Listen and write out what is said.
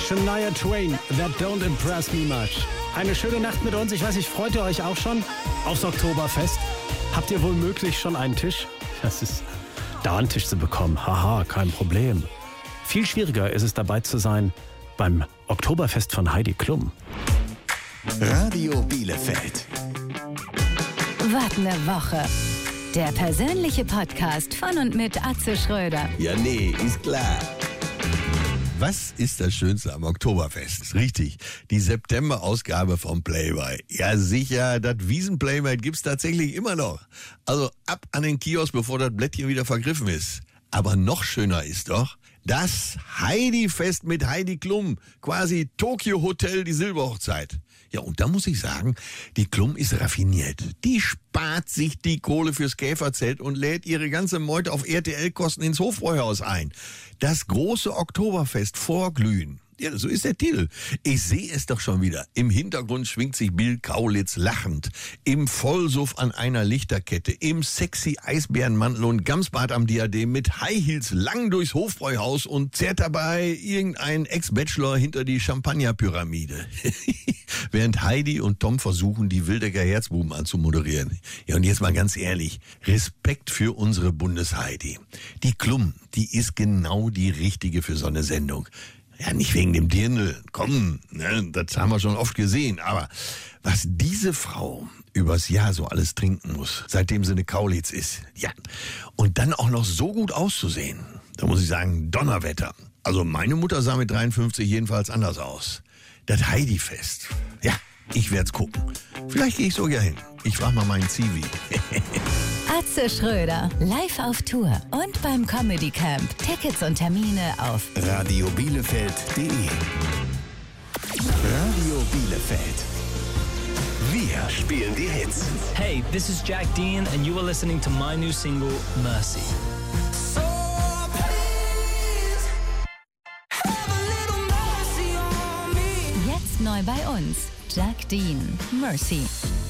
Shania Twain, That Don't Impress Me Much. Eine schöne Nacht mit uns. Ich weiß nicht, freut ihr euch auch schon aufs Oktoberfest? Habt ihr womöglich schon einen Tisch? Das ist da einen Tisch zu bekommen. Haha, kein Problem. Viel schwieriger ist es dabei zu sein beim Oktoberfest von Heidi Klum. Radio Bielefeld. Was eine Woche. Der persönliche Podcast von und mit Atze Schröder. Ja, nee, ist klar. Was ist das Schönste am Oktoberfest? Richtig, die September-Ausgabe vom Playboy. Ja sicher, das Wiesen-Playboy gibt's tatsächlich immer noch. Also ab an den Kiosk, bevor das Blättchen wieder vergriffen ist. Aber noch schöner ist doch das Heidi-Fest mit Heidi Klum. Quasi Tokyo Hotel, die Silberhochzeit. Ja, und da muss ich sagen, die Klum ist raffiniert. Die spart sich die Kohle fürs Käferzelt und lädt ihre ganze Meute auf RTL-Kosten ins Hofbräuhaus ein. Das große Oktoberfest vorglühen. Ja, so ist der Titel. Ich sehe es doch schon wieder. Im Hintergrund schwingt sich Bill Kaulitz lachend. Im Vollsuff an einer Lichterkette. Im sexy Eisbärenmantel und Gamsbart am Diadem mit High Heels lang durchs Hofbräuhaus und zerrt dabei irgendein Ex-Bachelor hinter die Champagnerpyramide. Während Heidi und Tom versuchen, die Wildecker Herzbuben anzumoderieren. Ja, und jetzt mal ganz ehrlich. Respekt für unsere Bundesheidi. Die Klum, die ist genau die richtige für so eine Sendung. Ja, nicht wegen dem Dirndl, komm, ne, das haben wir schon oft gesehen. Aber was diese Frau übers Jahr so alles trinken muss, seitdem sie eine Kaulitz ist, ja, und dann auch noch so gut auszusehen, da muss ich sagen, Donnerwetter. Also meine Mutter sah mit 53 jedenfalls anders aus. Das Heidi-Fest, ja, ich werd's gucken. Vielleicht gehe ich sogar hin. Ich frage mal meinen Zivi. Atze Schröder, live auf Tour und beim Comedy Camp. Tickets und Termine auf radiobielefeld.de. Radio Bielefeld. Wir spielen die Hits. Hey, this is Jack Dean and you are listening to my new single, Mercy. So please have a little mercy on me. Jetzt neu bei uns. Jack Dean, Mercy.